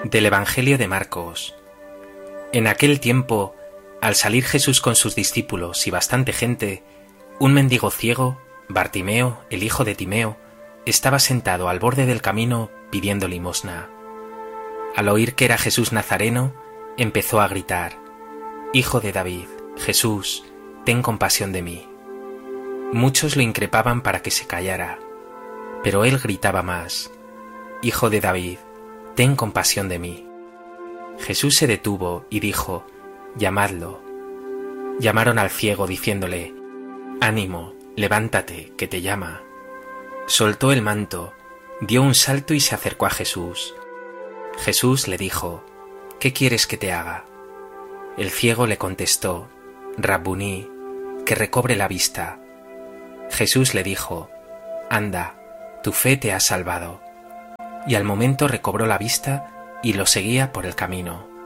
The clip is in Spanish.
Del Evangelio de Marcos. En aquel tiempo, al salir Jesús con sus discípulos y bastante gente, un mendigo ciego, Bartimeo, el hijo de Timeo, estaba sentado al borde del camino pidiendo limosna. Al oír que era Jesús Nazareno, empezó a gritar: «Hijo de David, Jesús, ten compasión de mí». Muchos lo increpaban para que se callara, pero él gritaba más: «Hijo de David, ten compasión de mí». Jesús se detuvo y dijo: «Llamadlo». Llamaron al ciego diciéndole: «Ánimo, levántate, que te llama». Soltó el manto, dio un salto y se acercó a Jesús. Jesús le dijo: «¿Qué quieres que te haga?». El ciego le contestó: «Rabuní, que recobre la vista». Jesús le dijo: «Anda, tu fe te ha salvado». Y al momento recobró la vista y lo seguía por el camino.